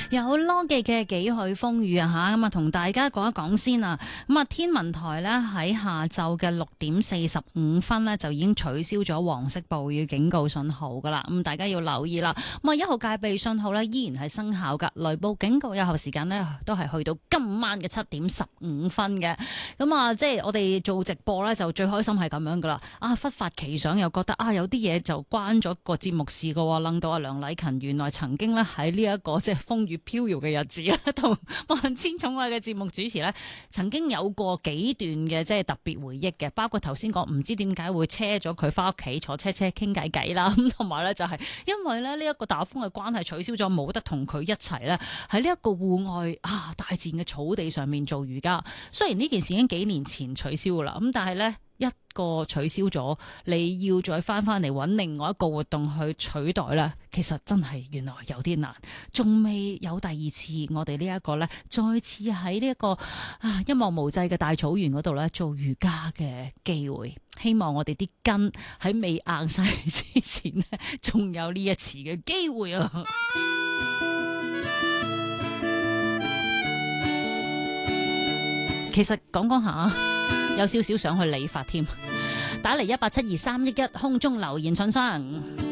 有羅記嘅幾許風雨啊吓，咁啊同大家講一講先啊。咁啊天文台呢喺下晝嘅6:45呢就已經取消咗黃色暴雨警告信號噶啦，咁大家要留意啦。咁啊1號戒備信號呢依然係生效噶，雷暴警告有效時間呢都係去到今晚嘅7:15嘅。咁啊即係我哋做直播呢就最開心係咁樣噶啦。啊忽發奇想又覺得啊有啲嘢就關咗個節目事噶，諗到阿梁禮勤原來曾經呢喺呢一個即係風雨飄搖嘅日子咧，同萬千寵愛嘅節目主持咧，曾經有過幾段嘅即係特別回憶嘅，包括頭先講唔知點解會車咗佢翻屋企坐車傾偈偈啦，咁同埋咧就係因為咧呢一個打風嘅關係取消咗，冇得同佢一齊咧喺呢一個戶外啊大自然嘅草地上面做瑜伽。雖然呢件事已經幾年前取消噶啦，咁但係咧一個取消咗，你要再翻嚟揾另外一個活動去取代啦，其實真係原來有啲難，仲未有第二次我哋呢一個呢，再次喺呢一個一望無際嘅大草原嗰度呢做瑜伽嘅機會。希望我哋啲筋喺未硬晒之前呢，仲有呢一次嘅機會啊！其實講下有少少想去理髮添，打嚟1872311空中留言信箱。